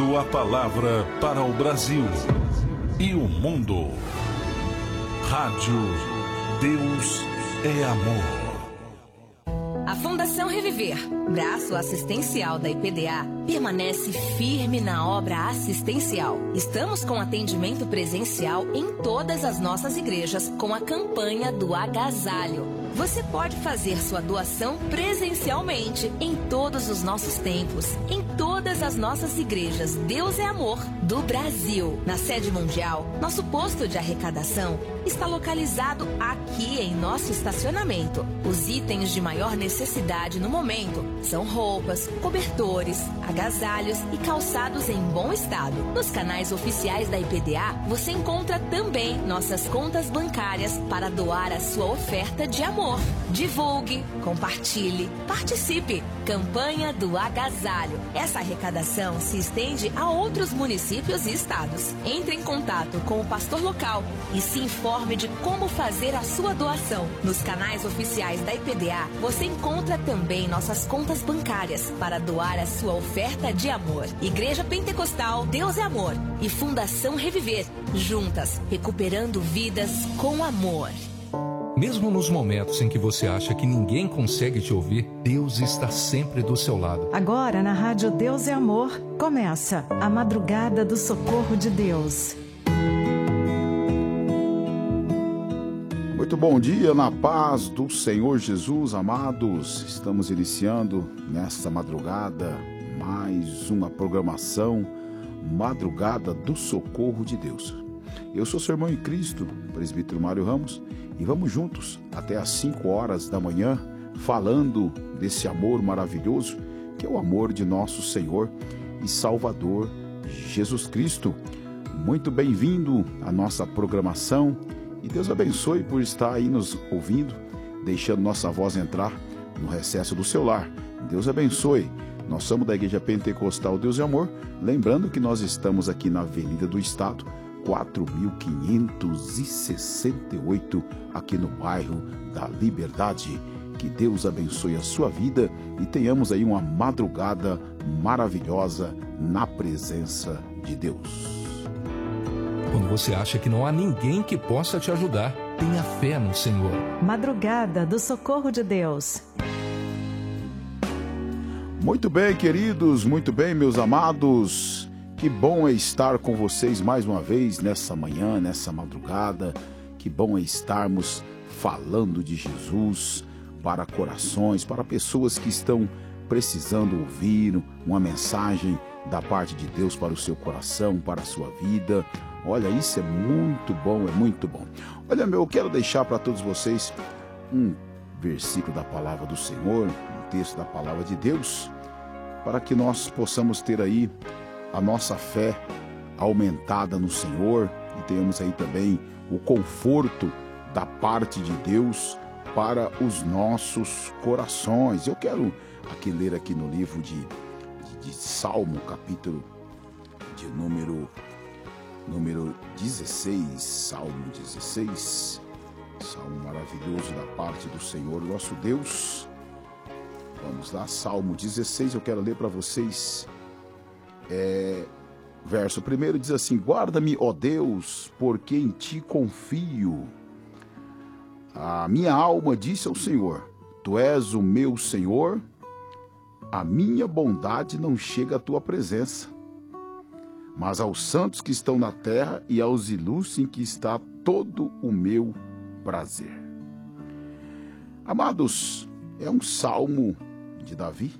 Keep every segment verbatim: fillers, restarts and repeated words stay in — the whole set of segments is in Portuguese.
Levando a palavra para o Brasil e o mundo. Rádio Deus é Amor. A Fundação Reviver, braço assistencial da I P D A, permanece firme na obra assistencial. Estamos com atendimento presencial em todas as nossas igrejas com a campanha do agasalho. Você pode fazer sua doação presencialmente em todos os nossos templos, em todas as nossas igrejas Deus é Amor do Brasil. Na sede mundial, nosso posto de arrecadação está localizado aqui em nosso estacionamento. Os itens de maior necessidade no momento são roupas, cobertores, agasalhos e calçados em bom estado. Nos canais oficiais da I P D A, você encontra também nossas contas bancárias para doar a sua oferta de amor. Divulgue, compartilhe, participe. Campanha do Agasalho. Essa arrecadação se estende a outros municípios e estados. Entre em contato com o pastor local e se informe de como fazer a sua doação. Nos canais oficiais da I P D A, você encontra também nossas contas bancárias para doar a sua oferta de amor. Igreja Pentecostal Deus é Amor e Fundação Reviver, juntas, recuperando vidas com amor. Mesmo nos momentos em que você acha que ninguém consegue te ouvir, Deus está sempre do seu lado. Agora, na Rádio Deus é Amor, começa a Madrugada do Socorro de Deus. Muito bom dia, na paz do Senhor Jesus, amados. Estamos iniciando nesta madrugada mais uma programação Madrugada do Socorro de Deus. Eu sou seu irmão em Cristo, presbítero Mário Ramos, e vamos juntos até às cinco horas da manhã, falando desse amor maravilhoso, que é o amor de nosso Senhor e Salvador Jesus Cristo. Muito bem-vindo à nossa programação, e Deus abençoe por estar aí nos ouvindo, deixando nossa voz entrar no recesso do seu lar. Deus abençoe. Nós somos da Igreja Pentecostal Deus é Amor, lembrando que nós estamos aqui na Avenida do Estado, quatro mil quinhentos e sessenta e oito, aqui no bairro da Liberdade. Que Deus abençoe a sua vida e tenhamos aí uma madrugada maravilhosa na presença de Deus. Quando você acha que não há ninguém que possa te ajudar, tenha fé no Senhor. Madrugada do Socorro de Deus. Muito bem, queridos, muito bem, meus amados. Que bom é estar com vocês mais uma vez nessa manhã, nessa madrugada. Que bom é estarmos falando de Jesus para corações, para pessoas que estão precisando ouvir uma mensagem da parte de Deus para o seu coração, para a sua vida. Olha, isso é muito bom, é muito bom. Olha, meu, eu quero deixar para todos vocês um versículo da palavra do Senhor, um texto da palavra de Deus, para que nós possamos ter aí a nossa fé aumentada no Senhor e tenhamos aí também o conforto da parte de Deus para os nossos corações. Eu quero aqui ler aqui no livro de, de, de Salmo, capítulo de número, número dezesseis, Salmo dezesseis, Salmo maravilhoso da parte do Senhor, nosso Deus. Vamos lá, Salmo dezesseis, eu quero ler para vocês. É, verso primeiro diz assim: guarda-me, ó Deus, porque em ti confio. A minha alma disse ao Senhor: tu és o meu Senhor, a minha bondade não chega à tua presença. Mas aos santos que estão na terra e aos ilustres em que está todo o meu prazer. Amados, é um salmo de Davi,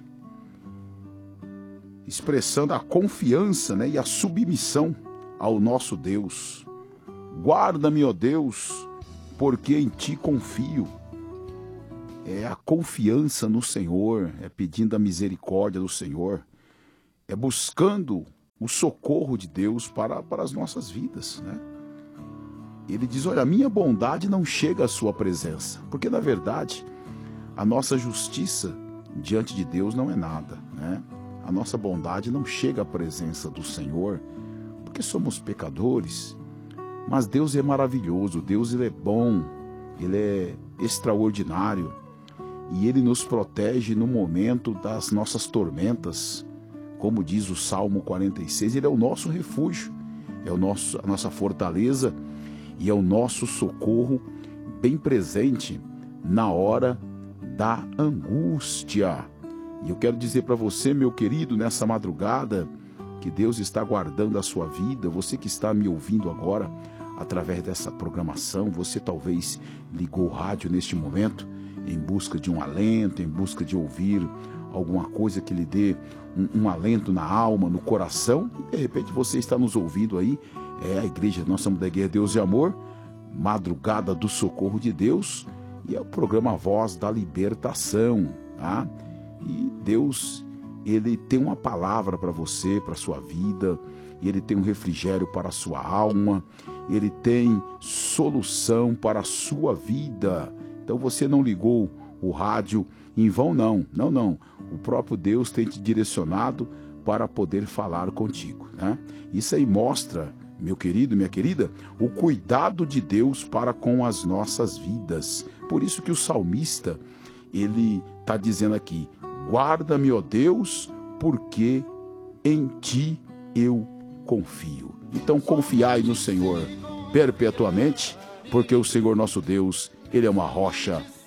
expressando a confiança, né, e a submissão ao nosso Deus. Guarda-me, ó Deus, porque em ti confio. É a confiança no Senhor, é pedindo a misericórdia do Senhor, é buscando o socorro de Deus para, para as nossas vidas, né? Ele diz, olha, a minha bondade não chega à sua presença, porque na verdade a nossa justiça diante de Deus não é nada, né? A nossa bondade não chega à presença do Senhor, porque somos pecadores, mas Deus é maravilhoso, Deus ele é bom, Ele é extraordinário, e Ele nos protege no momento das nossas tormentas, Como diz o Salmo quarenta e seis, ele é o nosso refúgio, é o nosso, a nossa fortaleza e é o nosso socorro bem presente na hora da angústia. E eu quero dizer para você, meu querido, nessa madrugada, que Deus está guardando a sua vida. Você que está me ouvindo agora através dessa programação, você talvez ligou o rádio neste momento em busca de um alento, em busca de ouvir alguma coisa que lhe dê um, um alento na alma, no coração, e de repente você está nos ouvindo aí. É a igreja, nós somos da Igreja Deus e Amor, Madrugada do Socorro de Deus, e é o programa Voz da Libertação, tá? E Deus, Ele tem uma palavra para você, para a sua vida, Ele tem um refrigério para a sua alma, Ele tem solução para a sua vida. Então você não ligou o rádio em vão, não, não, não. O próprio Deus tem te direcionado para poder falar contigo, né? Isso aí mostra, meu querido, minha querida, o cuidado de Deus para com as nossas vidas. Por isso que o salmista, ele está dizendo aqui: guarda-me, ó Deus, porque em ti eu confio. Então confiai no Senhor perpetuamente, porque o Senhor nosso Deus, Ele é uma rocha